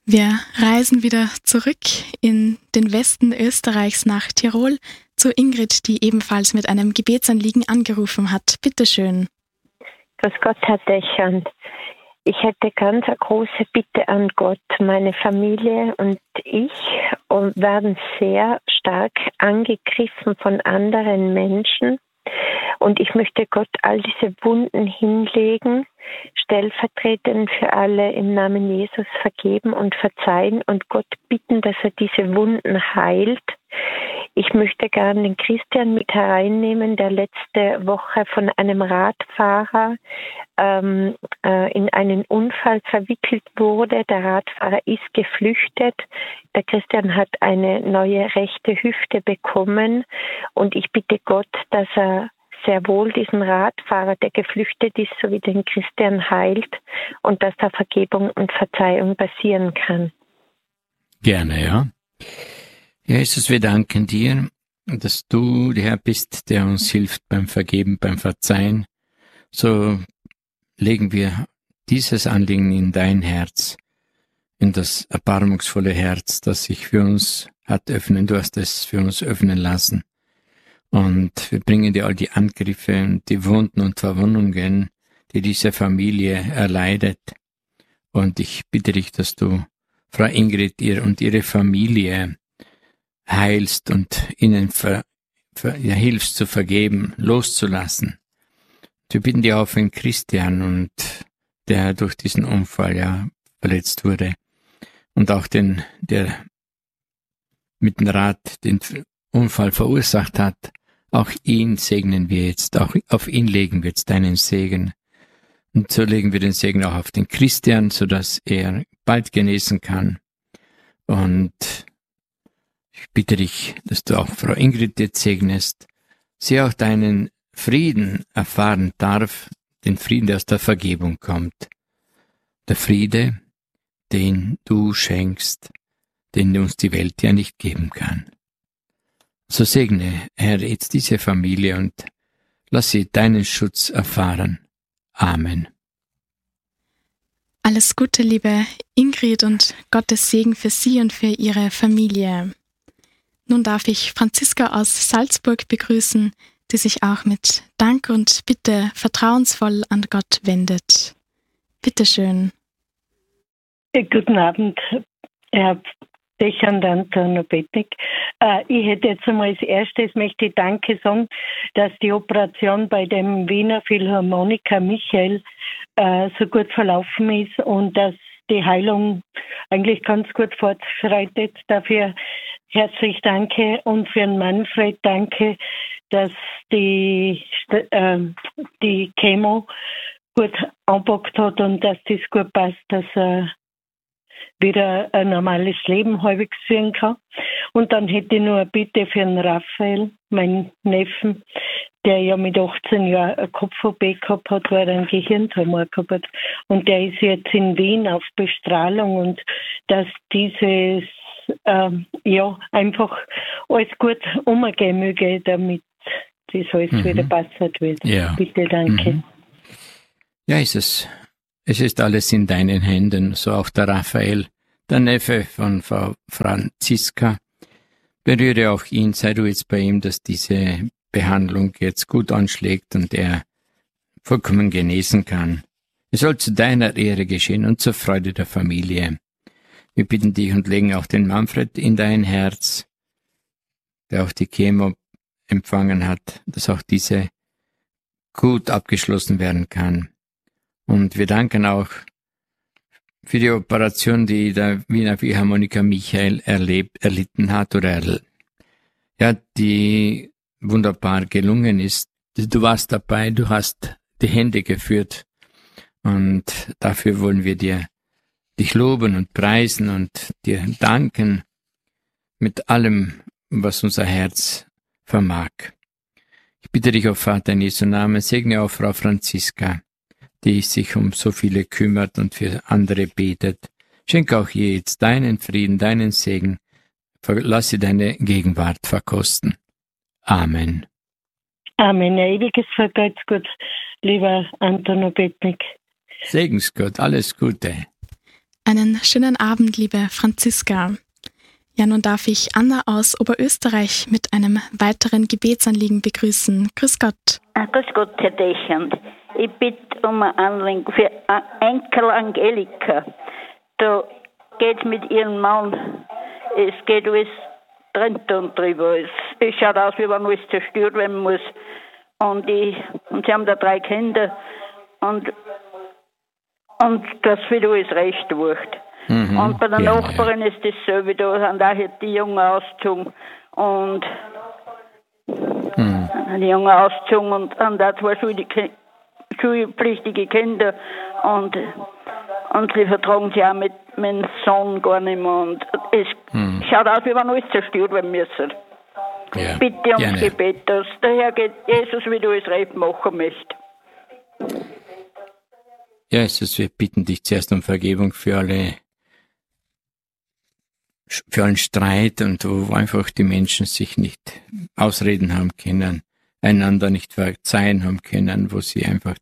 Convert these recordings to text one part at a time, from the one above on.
Wir reisen wieder zurück in den Westen Österreichs nach Tirol zu Ingrid, die ebenfalls mit einem Gebetsanliegen angerufen hat. Bitte schön. Grüß Gott, Herr Dechand. Ich hätte ganz eine große Bitte an Gott. Meine Familie und ich werden sehr stark angegriffen von anderen Menschen. Und ich möchte Gott all diese Wunden hinlegen, stellvertretend für alle im Namen Jesus vergeben und verzeihen und Gott bitten, dass er diese Wunden heilt. Ich möchte gerne den Christian mit hereinnehmen, der letzte Woche von einem Radfahrer in einen Unfall verwickelt wurde. Der Radfahrer ist geflüchtet. Der Christian hat eine neue rechte Hüfte bekommen und ich bitte Gott, dass er sehr wohl diesen Radfahrer, der geflüchtet ist, sowie den Christian heilt und dass da Vergebung und Verzeihung passieren kann. Gerne, ja. Ja, Jesus, wir danken dir, dass du der Herr bist, der uns hilft beim Vergeben, beim Verzeihen. So legen wir dieses Anliegen in dein Herz, in das erbarmungsvolle Herz, das sich für uns hat öffnen. Du hast es für uns öffnen lassen. Und wir bringen dir all die Angriffe und die Wunden und Verwundungen, die diese Familie erleidet. Und ich bitte dich, dass du Frau Ingrid und ihre Familie heilst und ihnen hilfst zu vergeben, loszulassen. Wir bitten dir auch für den Christian, und der durch diesen Unfall verletzt wurde, und auch der mit dem Rad den Unfall verursacht hat. Auch ihn segnen wir jetzt, auch auf ihn legen wir jetzt deinen Segen. Und so legen wir den Segen auch auf den Christian, sodass er bald genesen kann. Und ich bitte dich, dass du auch Frau Ingrid jetzt segnest, sie auch deinen Frieden erfahren darf, den Frieden, der aus der Vergebung kommt. Der Friede, den du schenkst, den uns die Welt ja nicht geben kann. So segne, Herr, jetzt diese Familie und lass sie deinen Schutz erfahren. Amen. Alles Gute, liebe Ingrid, und Gottes Segen für Sie und für Ihre Familie. Nun darf ich Franziska aus Salzburg begrüßen, die sich auch mit Dank und Bitte vertrauensvoll an Gott wendet. Bitte schön. Guten Abend, Herr Dechand, Anton Bettig. Ich hätte jetzt einmal als erstes möchte ich Danke sagen, dass die Operation bei dem Wiener Philharmoniker Michael so gut verlaufen ist und dass die Heilung eigentlich ganz gut fortschreitet. Dafür herzlich danke, und für den Manfred danke, dass die Chemo gut angepackt hat und dass das gut passt, dass er wieder ein normales Leben halbwegs führen kann. Und dann hätte ich nur eine Bitte für den Raphael, meinen Neffen, der ja mit 18 Jahren eine Kopf-OP gehabt hat, weil er einen Gehirntumor gehabt hat. Und der ist jetzt in Wien auf Bestrahlung, und dass dieses einfach alles gut umgehen möge, damit das alles wieder passend wird. Ja. Bitte, danke. Ja, es ist alles in deinen Händen, so auch der Raphael, der Neffe von Frau Franziska. Berühre auch ihn, sei du jetzt bei ihm, dass diese Behandlung jetzt gut anschlägt und er vollkommen genesen kann. Es soll zu deiner Ehre geschehen und zur Freude der Familie. Wir bitten dich und legen auch den Manfred in dein Herz, der auch die Chemo empfangen hat, dass auch diese gut abgeschlossen werden kann. Und wir danken auch für die Operation, die der Wiener Philharmoniker Michael erlitten hat die wunderbar gelungen ist. Du warst dabei, du hast die Hände geführt, und dafür wollen wir dich loben und preisen und dir danken mit allem, was unser Herz vermag. Ich bitte dich, o Vater, in Jesu Namen, segne auch Frau Franziska, die sich um so viele kümmert und für andere betet. Schenke auch ihr jetzt deinen Frieden, deinen Segen. Lass sie deine Gegenwart verkosten. Amen. Amen. Ein ewiges Vergelt's lieber Anton Obetnik. Segensgott, alles Gute. Einen schönen Abend, liebe Franziska. Ja, nun darf ich Anna aus Oberösterreich mit einem weiteren Gebetsanliegen begrüßen. Grüß Gott. Grüß Gott, Herr Dechand. Ich bitte um ein Anliegen für Enkel Angelika. Da geht es mit ihrem Mann. Es geht alles drunter und drüber. Es schaut aus, wie wenn alles zerstört werden muss. Und sie haben da 3 Kinder. Und das wird alles recht wurscht. Und bei der Nachbarin ist dasselbe. Da sind auch jetzt die Jungen ausgezogen. Und die Jungen ausgezogen und auch 2 schulpflichtige Kinder. Und sie vertragen sich auch mit meinem Sohn gar nicht mehr. Und es schaut aus, wie wenn alles zerstört werden müssen. Ja, bitte ums Gebet, dass der Herr Jesus wieder alles recht machen möchte. Ja, Jesus, wir bitten dich zuerst um Vergebung für allen Streit und wo einfach die Menschen sich nicht ausreden haben können, einander nicht verzeihen haben können, wo sie einfach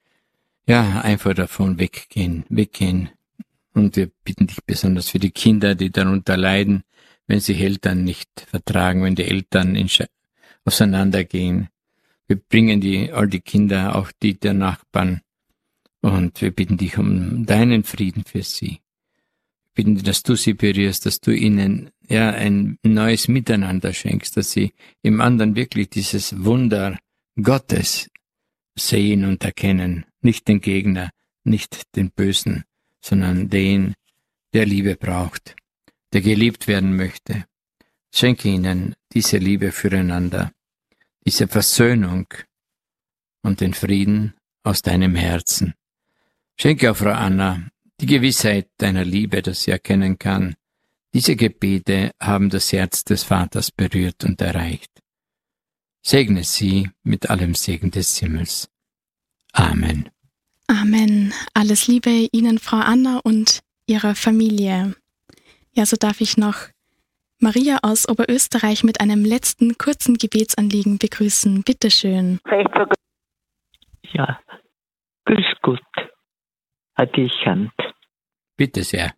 davon weggehen. Und wir bitten dich besonders für die Kinder, die darunter leiden, wenn sich Eltern nicht vertragen, wenn die Eltern auseinandergehen. Wir bringen all die Kinder, auch die der Nachbarn, und wir bitten dich um deinen Frieden für sie. Wir bitten dich, dass du sie berührst, dass du ihnen ein neues Miteinander schenkst, dass sie im anderen wirklich dieses Wunder Gottes sehen und erkennen. Nicht den Gegner, nicht den Bösen, sondern den, der Liebe braucht, der geliebt werden möchte. Schenke ihnen diese Liebe füreinander, diese Versöhnung und den Frieden aus deinem Herzen. Schenke auch Frau Anna die Gewissheit deiner Liebe, dass sie erkennen kann. Diese Gebete haben das Herz des Vaters berührt und erreicht. Segne sie mit allem Segen des Himmels. Amen. Amen. Alles Liebe Ihnen, Frau Anna, und Ihrer Familie. Ja, so darf ich noch Maria aus Oberösterreich mit einem letzten kurzen Gebetsanliegen begrüßen. Bitte schön. Ja, grüß Gott, Herr Dechand. Bitte sehr.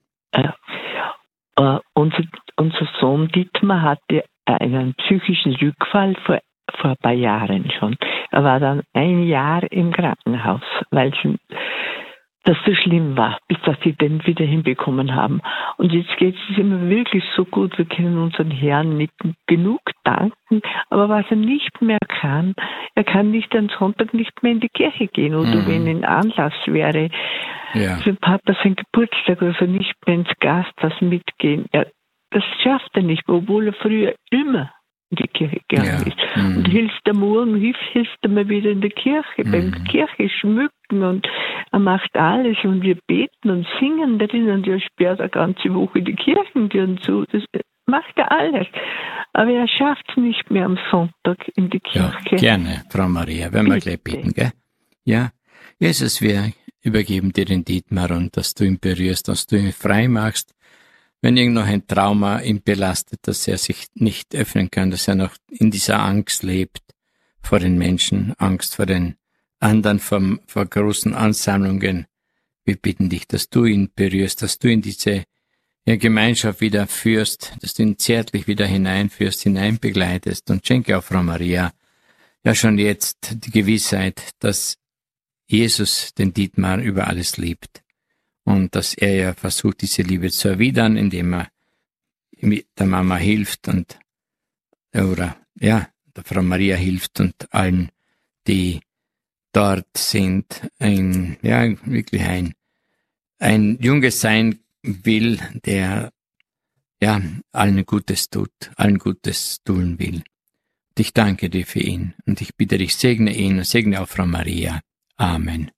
Unser Sohn Dietmar hatte einen psychischen Rückfall vor ein paar Jahren schon. Er war dann 1 Jahr im Krankenhaus, weil das so schlimm war, bis dass sie den wieder hinbekommen haben. Und jetzt geht es ihm wirklich so gut. Wir können unseren Herrn nicht genug danken. Aber was er nicht mehr kann, er kann nicht am Sonntag nicht mehr in die Kirche gehen oder wenn ein Anlass wäre. Ja. Für Papa sein Geburtstag, also nicht mehr ins Gasthaus mitgehen. Das schafft er nicht mehr, obwohl er früher immer in die Kirche gegangen ist. Und hilft er mal wieder in der Kirche, beim Kirche schmücken, und er macht alles und wir beten und singen darin, und er sperrt eine ganze Woche die Kirchentüren zu. Das macht er alles. Aber er schafft es nicht mehr am Sonntag in die Kirche. Ja, gerne, Frau Maria, wenn wir gleich beten, gell? Ja, Jesus, wir übergeben dir den Dietmar, und dass du ihn berührst, dass du ihn frei machst, wenn irgend noch ein Trauma ihn belastet, dass er sich nicht öffnen kann, dass er noch in dieser Angst lebt vor den Menschen, Angst vor den anderen, vor großen Ansammlungen. Wir bitten dich, dass du ihn berührst, dass du in diese Gemeinschaft wieder führst, dass du ihn zärtlich wieder hineinführst, hineinbegleitest, und schenke auch Frau Maria schon jetzt die Gewissheit, dass Jesus den Dietmar über alles liebt. Und dass er versucht, diese Liebe zu erwidern, indem er der Mama hilft der Frau Maria hilft und allen, die dort sind, wirklich ein Junge sein will, der allen Gutes tut, allen Gutes tun will. Und ich danke dir für ihn, und ich bitte dich, segne ihn und segne auch Frau Maria. Amen.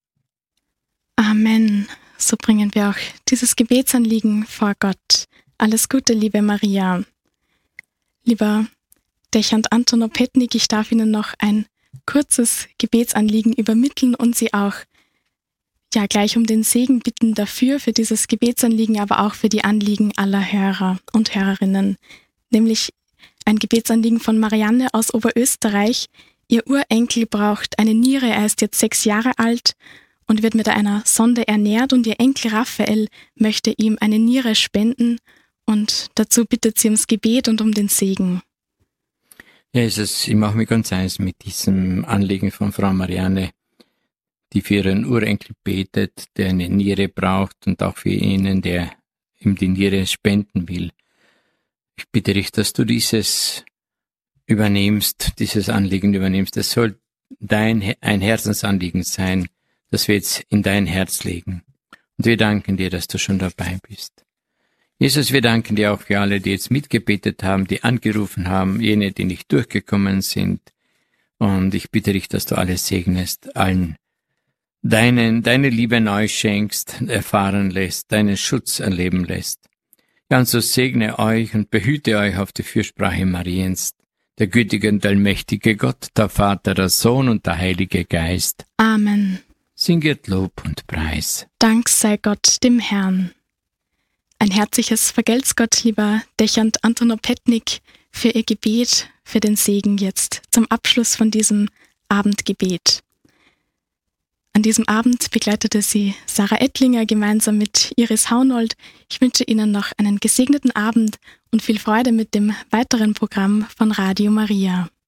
Amen. So bringen wir auch dieses Gebetsanliegen vor Gott. Alles Gute, liebe Maria. Lieber Dechand Anton Opetnik, ich darf Ihnen noch ein kurzes Gebetsanliegen übermitteln und Sie auch gleich um den Segen bitten dafür, für dieses Gebetsanliegen, aber auch für die Anliegen aller Hörer und Hörerinnen. Nämlich ein Gebetsanliegen von Marianne aus Oberösterreich. Ihr Urenkel braucht eine Niere, er ist jetzt 6 Jahre alt und wird mit einer Sonde ernährt und ihr Enkel Raphael möchte ihm eine Niere spenden und dazu bittet sie ums Gebet und um den Segen. Ja, ich mache mich ganz eins mit diesem Anliegen von Frau Marianne, die für ihren Urenkel betet, der eine Niere braucht und auch für ihn, der ihm die Niere spenden will. Ich bitte dich, dass du dieses Anliegen übernimmst. Es soll ein Herzensanliegen sein, das wir jetzt in dein Herz legen. Und wir danken dir, dass du schon dabei bist. Jesus, wir danken dir auch für alle, die jetzt mitgebetet haben, die angerufen haben, jene, die nicht durchgekommen sind. Und ich bitte dich, dass du alle segnest, allen deine Liebe neu schenkst, erfahren lässt, deinen Schutz erleben lässt. Ja, und so segne euch und behüte euch auf die Fürsprache Mariens, der gütige und allmächtige Gott, der Vater, der Sohn und der Heilige Geist. Amen. Singet Lob und Preis. Dank sei Gott dem Herrn. Ein herzliches Vergelt's Gott, lieber Dechant Antonopetnik, für Ihr Gebet, für den Segen jetzt zum Abschluss von diesem Abendgebet. An diesem Abend begleitete sie Sarah Ettlinger gemeinsam mit Iris Haunold. Ich wünsche Ihnen noch einen gesegneten Abend und viel Freude mit dem weiteren Programm von Radio Maria.